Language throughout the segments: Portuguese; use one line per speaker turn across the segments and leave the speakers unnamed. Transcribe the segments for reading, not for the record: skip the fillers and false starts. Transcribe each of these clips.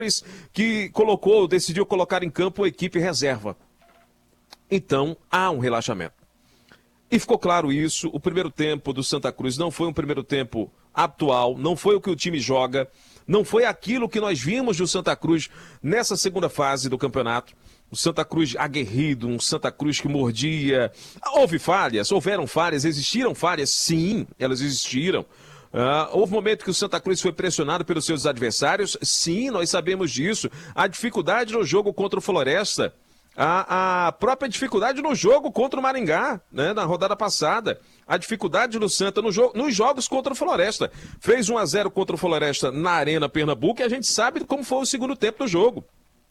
que decidiu colocar em campo a equipe reserva. Então, há um relaxamento. E ficou claro isso, o primeiro tempo do Santa Cruz não foi um primeiro tempo atual, não foi o que o time joga, não foi aquilo que nós vimos do Santa Cruz nessa segunda fase do campeonato. O Santa Cruz aguerrido, um Santa Cruz que mordia. Houveram falhas, existiram falhas, sim, elas existiram. Houve um momento que o Santa Cruz foi pressionado pelos seus adversários, sim, nós sabemos disso. A dificuldade no jogo contra o Floresta, a própria dificuldade no jogo contra o Maringá, né, na rodada passada. A dificuldade do Santa nos jogos contra o Floresta. Fez 1-0 contra o Floresta na Arena Pernambuco e a gente sabe como foi o segundo tempo do jogo.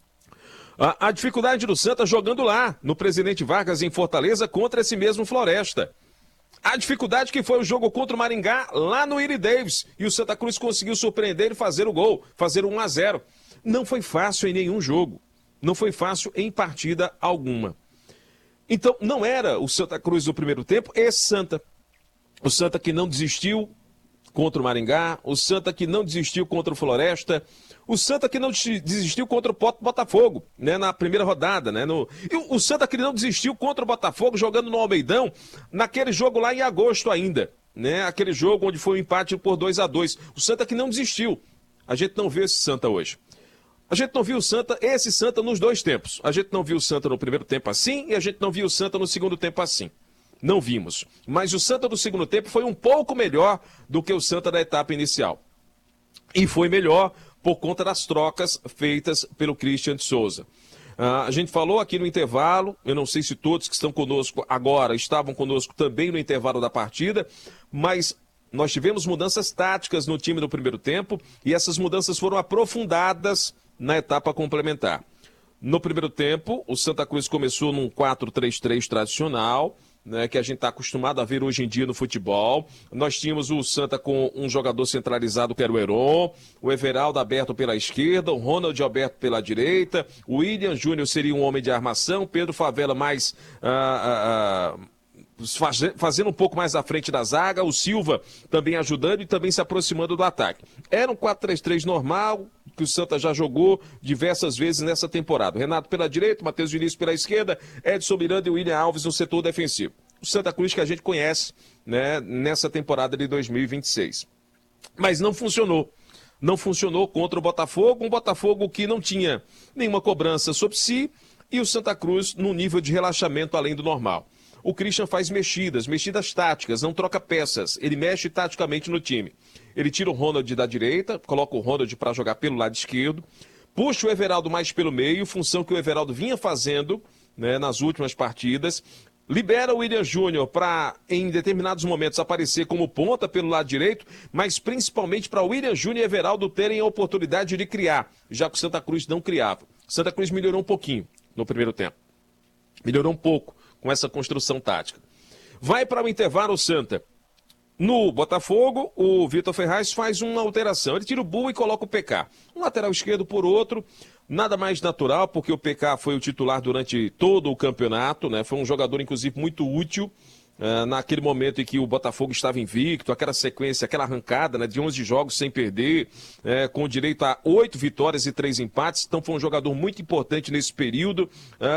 A dificuldade do Santa jogando lá, no Presidente Vargas, em Fortaleza, contra esse mesmo Floresta. A dificuldade que foi o jogo contra o Maringá lá no Iri Davis. E o Santa Cruz conseguiu surpreender e fazer o gol, fazer o 1-0. Não foi fácil em nenhum jogo. Não foi fácil em partida alguma. Então, não era o Santa Cruz do primeiro tempo, esse Santa. O Santa que não desistiu contra o Maringá, o Santa que não desistiu contra o Floresta, o Santa que não desistiu contra o Botafogo, né, na primeira rodada, né, e o Santa que não desistiu contra o Botafogo jogando no Almeidão, naquele jogo lá em agosto ainda, né, aquele jogo onde foi um empate por 2-2. O Santa que não desistiu. A gente não vê esse Santa hoje. A gente não viu esse Santa nos dois tempos. A gente não viu o Santa no primeiro tempo assim e a gente não viu o Santa no segundo tempo assim. Não vimos. Mas o Santa do segundo tempo foi um pouco melhor do que o Santa da etapa inicial. E foi melhor por conta das trocas feitas pelo Christian de Souza. A gente falou aqui no intervalo, eu não sei se todos que estão conosco agora estavam conosco também no intervalo da partida, mas nós tivemos mudanças táticas no time no primeiro tempo e essas mudanças foram aprofundadas na etapa complementar. No primeiro tempo, o Santa Cruz começou num 4-3-3 tradicional, né, que a gente está acostumado a ver hoje em dia no futebol. Nós tínhamos o Santa com um jogador centralizado que era o Heron, o Everaldo aberto pela esquerda, o Ronald aberto pela direita, o William Júnior seria um homem de armação, Pedro Favela mais... fazendo um pouco mais à frente da zaga, o Silva também ajudando e também se aproximando do ataque. Era um 4-3-3 normal, que o Santa já jogou diversas vezes nessa temporada. Renato pela direita, Matheus Vinícius pela esquerda, Edson Miranda e William Alves no setor defensivo. O Santa Cruz que a gente conhece, né, nessa temporada de 2026. Mas não funcionou. Não funcionou contra o Botafogo, um Botafogo que não tinha nenhuma cobrança sobre si e o Santa Cruz num nível de relaxamento além do normal. O Christian faz mexidas táticas, não troca peças, ele mexe taticamente no time. Ele tira o Ronald da direita, coloca o Ronald para jogar pelo lado esquerdo, puxa o Everaldo mais pelo meio, função que o Everaldo vinha fazendo, né, nas últimas partidas, libera o William Júnior para, em determinados momentos, aparecer como ponta pelo lado direito, mas principalmente para o William Júnior e Everaldo terem a oportunidade de criar, já que o Santa Cruz não criava. O Santa Cruz melhorou um pouquinho no primeiro tempo. Melhorou um pouco com essa construção tática. Vai para o intervalo o Santa. No Botafogo, o Vitor Ferraz faz uma alteração. Ele tira o Bull e coloca o PK. Um lateral esquerdo por outro, nada mais natural, porque o PK foi o titular durante todo o campeonato, né? Foi um jogador, inclusive, muito útil. Naquele momento em que o Botafogo estava invicto, aquela sequência, aquela arrancada, né, de 11 jogos sem perder, com direito a 8 vitórias e 3 empates, então foi um jogador muito importante nesse período.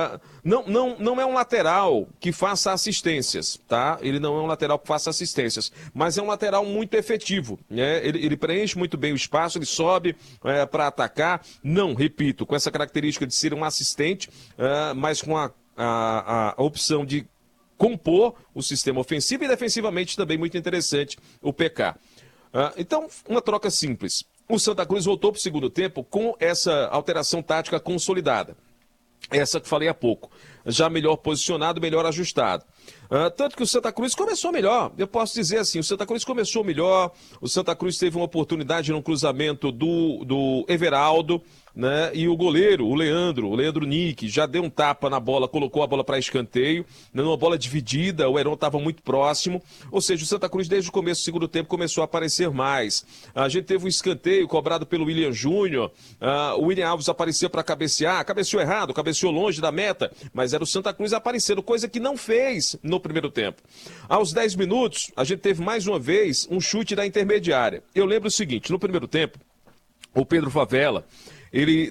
Não é um lateral que faça assistências, tá? Ele não é um lateral que faça assistências, mas é um lateral muito efetivo, né? Ele preenche muito bem o espaço, ele sobe para atacar, não, repito, com essa característica de ser um assistente, mas com a opção de compor o sistema ofensivo e defensivamente também muito interessante o PK. Então, uma troca simples. O Santa Cruz voltou para o segundo tempo com essa alteração tática consolidada. Essa que falei há pouco. Já melhor posicionado, melhor ajustado. Tanto que o Santa Cruz começou melhor. Eu posso dizer assim, o Santa Cruz começou melhor. O Santa Cruz teve uma oportunidade no cruzamento do Everaldo, né? E o goleiro, o Leandro Nick, já deu um tapa na bola, colocou a bola para escanteio, numa bola dividida, o Heron estava muito próximo, ou seja, o Santa Cruz desde o começo do segundo tempo começou a aparecer mais. A gente teve um escanteio cobrado pelo William Júnior, o William Alves apareceu para cabecear, cabeceou errado, cabeceou longe da meta, mas era o Santa Cruz aparecendo, coisa que não fez no primeiro tempo. Aos 10 minutos, a gente teve mais uma vez um chute da intermediária. Eu lembro o seguinte, no primeiro tempo, o Pedro Favela, ele